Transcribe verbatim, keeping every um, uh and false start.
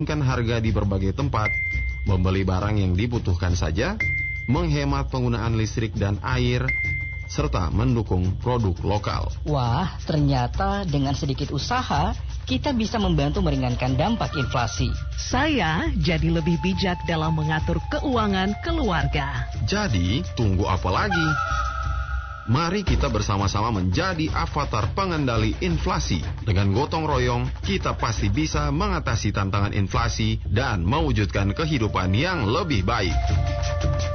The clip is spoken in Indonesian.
harga di berbagai tempat, membeli barang yang dibutuhkan saja, menghemat penggunaan listrik dan air, serta mendukung produk lokal. Wah, ternyata dengan sedikit usaha, kita bisa membantu meringankan dampak inflasi. Saya jadi lebih bijak dalam mengatur keuangan keluarga. Jadi, tunggu apa lagi? Mari kita bersama-sama menjadi avatar pengendali inflasi. Dengan gotong royong, kita pasti bisa mengatasi tantangan inflasi dan mewujudkan kehidupan yang lebih baik.